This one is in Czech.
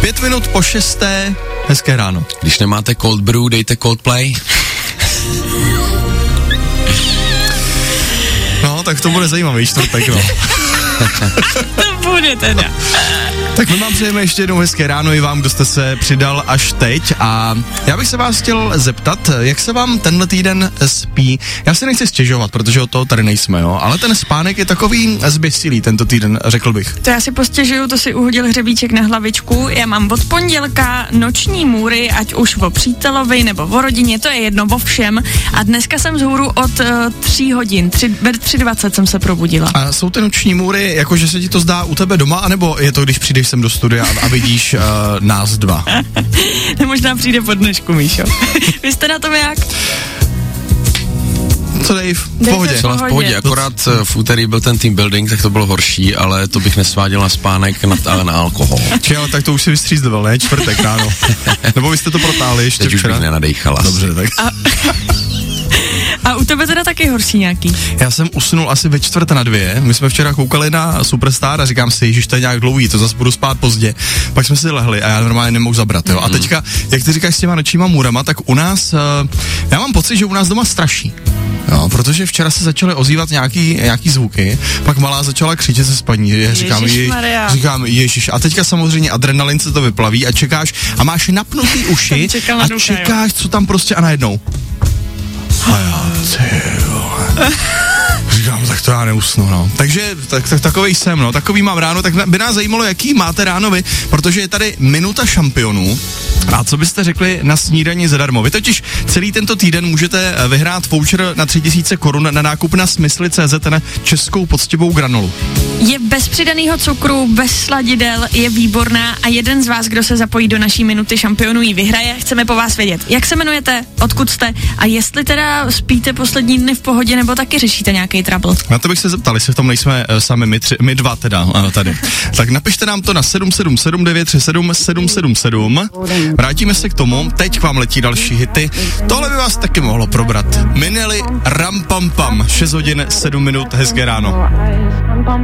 5 minut po 6. Hezké ráno. Když nemáte cold brew, dejte Coldplay. No, tak to bude zajímavý čtvrtek, no. To bude teda. Tak my vám přejeme ještě jednou hezké ráno i vám, kdo jste se přidal až teď, a já bych se vás chtěl zeptat, jak se vám tenhle týden spí. Já si nechci stěžovat, protože od toho tady nejsme, jo, ale ten spánek je takový zběsilý tento týden, řekl bych. To já si postěžuju, to si uhodil hřebíček na hlavičku. Já mám od pondělka noční můry, ať už o přítelovi nebo o rodině, to je jedno, o všem. A dneska jsem vzhůru od 3 hodin, ve 3:20 jsem se probudila. A jsou ty noční můry, jakože se ti to zdá u tebe doma, anebo je to, když přijdeš sem do studia a vidíš nás dva? Možná přijde po dnešku, Míšo. Vy jste na tom jak? Co Dave? V pohodě. Celá v pohodě, akorát v úterý byl ten team building, tak to bylo horší, ale to bych nesváděl na spánek, ale na alkohol. Ale tak to už si vystřízdoval, ne? Čtvrtek ráno. Nebo vy jste to protáhli ještě teď včera? Teď už bych nenadejchal. Dobře, tak. A u tebe teda taky horší nějaký? Já jsem usnul asi ve 1:45, my jsme včera koukali na Superstar a říkám si, ježiš, to je nějak dlouhý, to zase budu spát pozdě. Pak jsme si lehli a já normálně nemohu zabrat, jo. A teďka, jak ty říkáš s těma nočníma můrama, tak u nás, já mám pocit, že u nás doma straší. Jo, protože včera se začaly ozývat nějaký zvuky, pak malá začala křičet ze spaní, říkám ježiš, a teďka samozřejmě adrenalin se to vyplaví a čekáš a máš napnutý uši a čekáš, co tam prostě a najednou. A já, říkám, tak to já neusnu, no. Takže takovej jsem, no, takový mám ráno, tak by nás zajímalo, jaký máte ráno vy, protože je tady minuta šampionů. A co byste řekli na snídani zadarmo? Vy totiž celý tento týden můžete vyhrát voucher na 3000 korun na nákup na smysly.cz na českou poctivou granolu. Je bez přidanýho cukru, bez sladidel, je výborná a jeden z vás, kdo se zapojí do naší minuty šampionů, ji vyhraje. Chceme po vás vědět, jak se jmenujete, odkud jste a jestli teda spíte poslední dny v pohodě nebo taky řešíte nějaký trouble. Na to bych se zeptal, jestli v tom nejsme sami my dva teda tady. Tak napište nám to na 777 937 777. Vrátíme se k tomu, teď k vám letí další hity. Tohle by vás taky mohlo probrat. Minelli, Ram Pam Pam, 6 hodin 7 minut, hezké ráno.